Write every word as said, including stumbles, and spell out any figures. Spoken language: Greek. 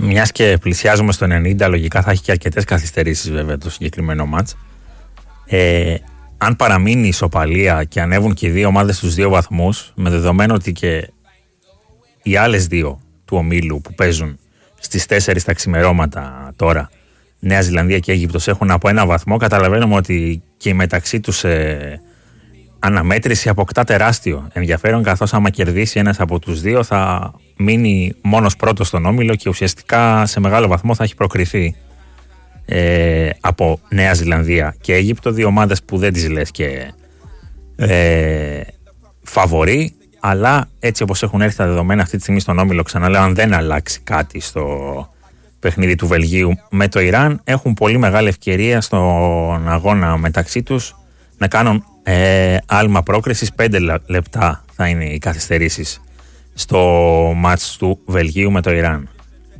Μιας και πλησιάζουμε στο ενενήντα, λογικά θα έχει και αρκετές καθυστερήσεις βέβαια το συγκεκριμένο μάτς. Ε, αν παραμείνει η ισοπαλία και ανέβουν και οι δύο ομάδες στους δύο βαθμούς, με δεδομένο ότι και οι άλλες δύο του ομίλου που παίζουν στις τέσσερις τα ξημερώματα τώρα, Νέα Ζηλανδία και Αίγυπτος, έχουν από ένα βαθμό, καταλαβαίνουμε ότι και η μεταξύ τους ε, αναμέτρηση αποκτά τεράστιο ενδιαφέρον, καθώς άμα κερδίσει ένας από τους δύο θα μείνει μόνος πρώτος στον όμιλο και ουσιαστικά σε μεγάλο βαθμό θα έχει προκριθεί ε, από Νέα Ζηλανδία και Αίγυπτο, δύο ομάδες που δεν τις λες και ε, φαβορί, αλλά έτσι όπως έχουν έρθει τα δεδομένα αυτή τη στιγμή στον όμιλο, ξαναλέω, αν δεν αλλάξει κάτι στο παιχνίδι του Βελγίου με το Ιράν, έχουν πολύ μεγάλη ευκαιρία στον αγώνα μεταξύ τους να κάνουν ε, άλμα πρόκρισης. Πέντε λεπτά θα είναι οι καθυστερήσεις στο μάτς του Βελγίου με το Ιράν.